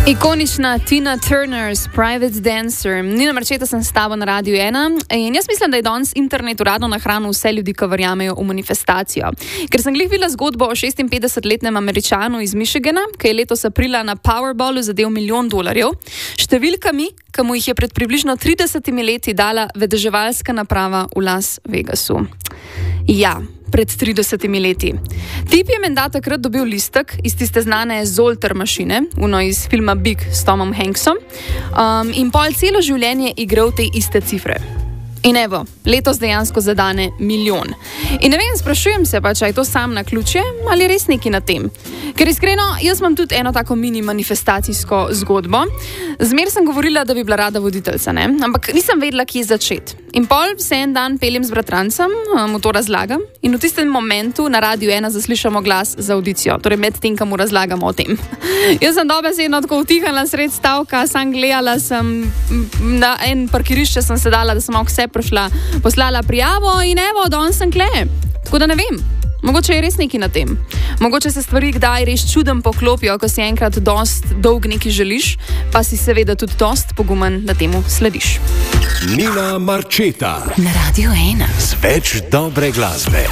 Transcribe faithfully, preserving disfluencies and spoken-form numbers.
Ikonična Tina Turner's Private Dancer. Nina Marčeta sem s tabo na Radiu ena in jaz mislim, da je danes internet uradno nahranil vse ljudi, ki verjamejo v manifestacijo. Ker sem glih videla zgodbo o šestinpetdesetletnem Američanu iz Michigana, ki je letos aprila na Powerballu zadel milijon dolarjev, številkami, ki mu jih je pred približno tridesetimi leti dala vedeževalska naprava v Las Vegasu. Ja, pred tridesetimi leti. Tip je menda takrat dobil listek iz tiste znane Zoltar mašine, uno iz filma Big s Tomom Hanksom, um, in pol celo življenje igral te iste cifre. In evo, letos dejansko zadane milijon. In ne vem, sprašujem se pa, če je to sam na ključje ali res neki na tem. Ker iskreno, jaz imam tudi eno tako mini manifestacijsko zgodbo. Zmer sem govorila, da bi bila rada voditeljca, ne? Ampak nisem vedela, kje začeti. In pol se en dan peljem z bratrancem, mu to razlagam in v tistem momentu na Radiu ena zaslišamo glas za audicijo, torej med tem, kam mu razlagamo o tem. Jaz sem dobesedno tako utihala sred stavka, sam gledala sem na en parkirišče, sem sedala, da sem malo vse prišla, poslala prijavo in evo, danes sem kle. Tako da ne vem, mogoče je res neki na tem. Mogoče se stvari kdaj res čudem poklopijo, ko si enkrat dost dolg nekaj želiš, pa si seveda tudi dost pogumen, da temu slediš. Nina Marčeta na Radiu ena. Z več dobre glasbe.